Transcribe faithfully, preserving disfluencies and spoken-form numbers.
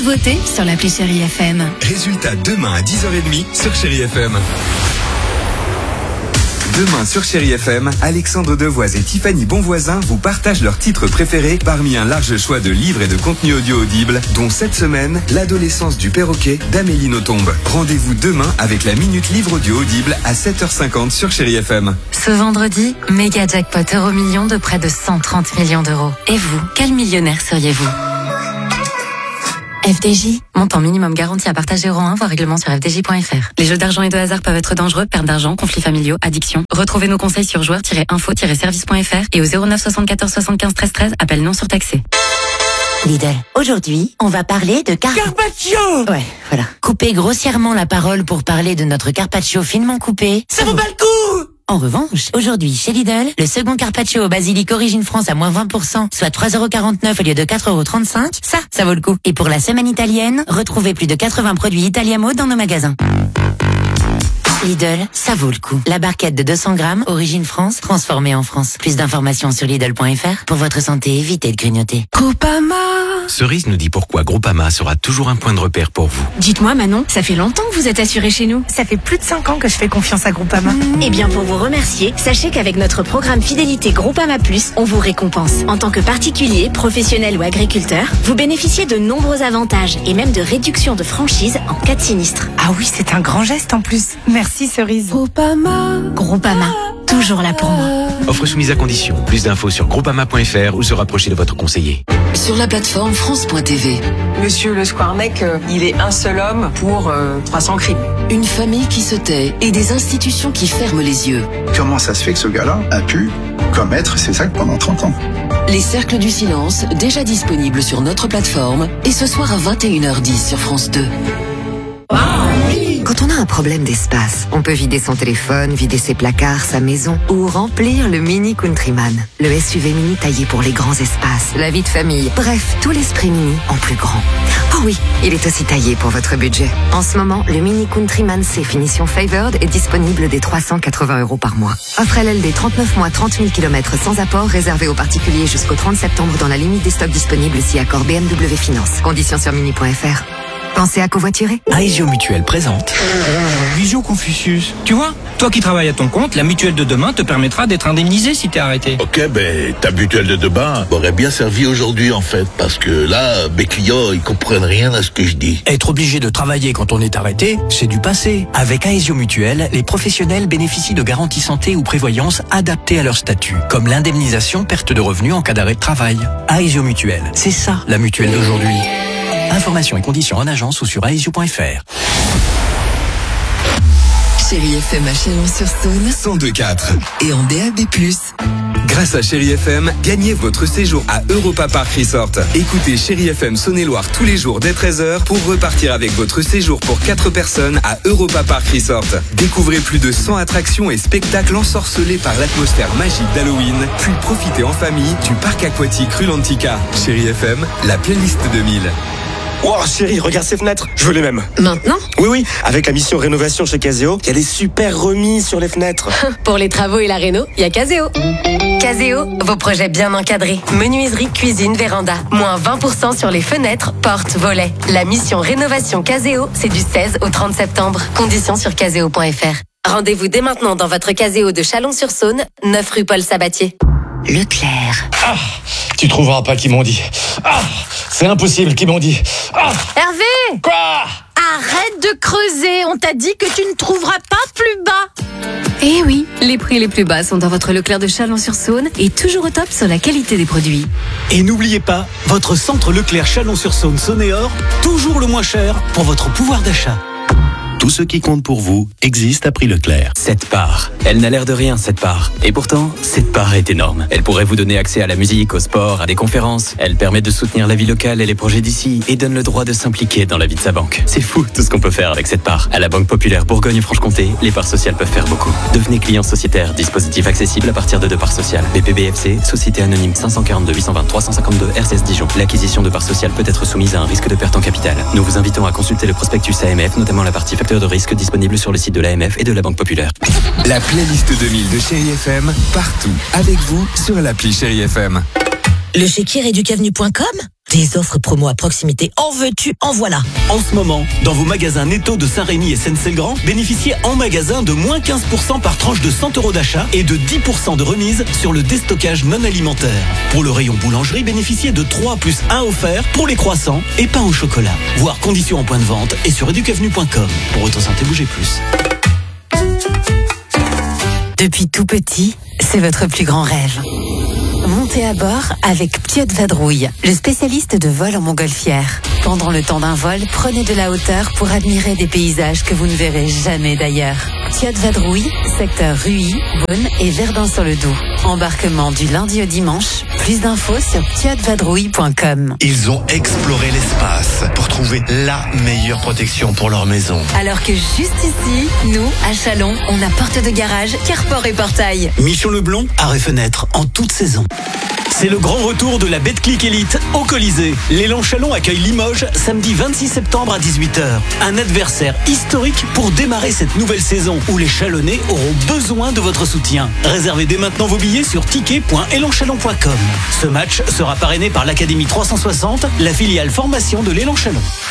de voter sur l'appli Chérie F M. Résultat demain à dix heures trente sur Chérie F M. Demain sur Chérie F M, Alexandre Devoise et Tiffany Bonvoisin vous partagent leurs titres préférés parmi un large choix de livres et de contenus audio audibles, dont cette semaine, L'adolescence du perroquet d'Amélie Nothomb. Rendez-vous demain avec la Minute Livre Audio Audible à sept heures cinquante sur Chérie F M. Ce vendredi, méga jackpot euro million de près de cent trente millions d'euros. Et vous, quel millionnaire seriez-vous ? F D J, montant minimum garanti à partager euro un, voire règlement sur f d j point f r. Les jeux d'argent et de hasard peuvent être dangereux, perte d'argent, conflits familiaux, addiction. Retrouvez nos conseils sur joueurs tiret info tiret service point f r et au zéro neuf soixante-quatorze soixante-quinze treize treize, appel non surtaxé. Lidl, aujourd'hui, on va parler de car... Carpaccio. Ouais, voilà. Couper grossièrement la parole pour parler de notre carpaccio finement coupé. Ça vaut pas le coup. En revanche, aujourd'hui, chez Lidl, le second carpaccio au basilic origine France à moins vingt pour cent, soit trois euros quarante-neuf au lieu de quatre euros trente-cinq, ça, ça vaut le coup. Et pour la semaine italienne, retrouvez plus de quatre-vingts produits Italiamo dans nos magasins. Lidl, ça vaut le coup. La barquette de deux cents grammes, origine France, transformée en France. Plus d'informations sur Lidl point f r. Pour votre santé, évitez de grignoter. Groupama. Cerise nous dit pourquoi Groupama sera toujours un point de repère pour vous. Dites-moi Manon, ça fait longtemps que vous êtes assuré chez nous. Ça fait plus de cinq ans que je fais confiance à Groupama. Mmh. Eh bien, pour vous remercier, sachez qu'avec notre programme Fidélité Groupama Plus, on vous récompense. En tant que particulier, professionnel ou agriculteur, vous bénéficiez de nombreux avantages et même de réduction de franchise en cas de sinistre. Ah oui, c'est un grand geste en plus. Merci Cerise. Groupama. Groupama, toujours là pour moi. Offre soumise à condition. Plus d'infos sur groupama point f r ou se rapprocher de votre conseiller. Sur la plateforme France point t v. Monsieur le Squarneck, euh, il est un seul homme pour euh, trois cents crimes. Une famille qui se tait et des institutions qui ferment les yeux. Comment ça se fait que ce gars-là a pu commettre ces actes pendant trente ans ? Les cercles du silence, déjà disponibles sur notre plateforme, et ce soir à vingt et une heures dix sur France deux. Quand on a un problème d'espace, on peut vider son téléphone, vider ses placards, sa maison ou remplir le Mini Countryman. Le S U V mini taillé pour les grands espaces, la vie de famille, bref, tout l'esprit mini en plus grand. Oh oui, il est aussi taillé pour votre budget. En ce moment, le Mini Countryman C finition Favored est disponible dès trois cent quatre-vingts euros par mois. Offre L L D trente-neuf mois, trente mille kilomètres sans apport, réservé aux particuliers jusqu'au trente septembre dans la limite des stocks disponibles si accord B M W Finance. Conditions sur mini point f r. Pensez à covoiturer. Aesio Mutuelle présente Visio Confucius. Tu vois, toi qui travailles à ton compte, la mutuelle de demain te permettra d'être indemnisé si t'es arrêté. Ok, ben ta mutuelle de demain m'aurait bien servi aujourd'hui en fait, parce que là, mes clients, ils comprennent rien à ce que je dis. Être obligé de travailler quand on est arrêté, c'est du passé. Avec Aesio Mutuelle, les professionnels bénéficient de garanties santé ou prévoyance adaptées à leur statut, comme l'indemnisation perte de revenus en cas d'arrêt de travail. Aesio Mutuelle, c'est ça la mutuelle d'aujourd'hui. Informations et conditions en agence ou sur aesio point f r. Chérie F M à Chalon-sur-Saône cent deux virgule quatre et en D A B plus. Grâce à Chérie F M, gagnez votre séjour à Europa Park Resort. Écoutez Chérie F M Saône-et-Loire tous les jours dès treize heures pour repartir avec votre séjour pour quatre personnes à Europa Park Resort. Découvrez plus de cent attractions et spectacles ensorcelés par l'atmosphère magique d'Halloween, puis profitez en famille du parc aquatique Rulantica. Chérie F M, la playlist deux mille. Oh chérie, regarde ces fenêtres, je veux les mêmes. Maintenant ? Oui, oui, avec la mission rénovation chez Caseo, il y a des super remises sur les fenêtres. Pour les travaux et la réno, il y a Caseo. Caseo, vos projets bien encadrés. Menuiserie, cuisine, véranda. Moins vingt pour cent sur les fenêtres, portes, volets. La mission rénovation Caseo, c'est du seize au trente septembre. Conditions sur caseo point f r. Rendez-vous dès maintenant dans votre Caseo de Chalon-sur-Saône, neuf rue Paul Sabatier. Leclerc. Ah, tu trouveras pas qui m'ont dit. Ah, c'est impossible qui m'ont dit. Ah. Hervé! Quoi? Arrête de creuser, on t'a dit que tu ne trouveras pas plus bas. Eh oui, les prix les plus bas sont dans votre Leclerc de Chalon-sur-Saône et toujours au top sur la qualité des produits. Et n'oubliez pas, votre centre Leclerc Chalon-sur-Saône Saône-et-Or, toujours le moins cher pour votre pouvoir d'achat. Tout ce qui compte pour vous existe à prix Leclerc. Cette part, elle n'a l'air de rien cette part. Et pourtant, cette part est énorme. Elle pourrait vous donner accès à la musique, au sport, à des conférences. Elle permet de soutenir la vie locale et les projets d'ici et donne le droit de s'impliquer dans la vie de sa banque. C'est fou tout ce qu'on peut faire avec cette part. À la Banque Populaire Bourgogne-Franche-Comté, les parts sociales peuvent faire beaucoup. Devenez client sociétaire, dispositif accessible à partir de deux parts sociales. B P B F C, Société Anonyme cinq cent quarante-deux huit cent vingt trois cent cinquante-deux R C S Dijon. L'acquisition de parts sociales peut être soumise à un risque de perte en capital. Nous vous invitons à consulter le prospectus A M F, notamment la partie facteur de risque disponible sur le site de l'A M F et de la Banque Populaire. La playlist deux mille de Chérie F M, partout, avec vous, sur l'appli Chérie F M. Le chéquier éducavenu point com Des offres promo à proximité, en veux-tu, en voilà. En ce moment, dans vos magasins Netto de Saint-Rémy et Senne-Selgrand, bénéficiez en magasin de moins quinze pour cent par tranche de cent euros d'achat et de dix pour cent de remise sur le déstockage non alimentaire. Pour le rayon boulangerie, bénéficiez de trois plus un offert pour les croissants et pain au chocolat. Voir conditions en point de vente et sur éducavenue point com. Pour votre santé, bougez plus. Depuis tout petit, c'est votre plus grand rêve. Montez à bord avec Piot Vadrouille, le spécialiste de vol en montgolfière. Pendant le temps d'un vol, prenez de la hauteur pour admirer des paysages que vous ne verrez jamais d'ailleurs. Piot Vadrouille, secteur Ruy, Beaune et Verdun-sur-le-Doubs. Embarquement du lundi au dimanche. Plus d'infos sur piot vadrouille point com. Ils ont exploré l'espace pour trouver la meilleure protection pour leur maison. Alors que juste ici, nous, à Chalon, on a porte de garage, carport et portail. Michon Leblond, arrêt fenêtre en toute saison. C'est le grand retour de la Betclic Elite au Colisée. L'élan Chalon accueille Limoges samedi vingt-six septembre à dix-huit heures. Un adversaire historique pour démarrer cette nouvelle saison où les Chalonnais auront besoin de votre soutien. Réservez dès maintenant vos billets sur ticket point élan chalon point com. Ce match sera parrainé par l'Académie trois cent soixante, la filiale formation de l'élan Chalon.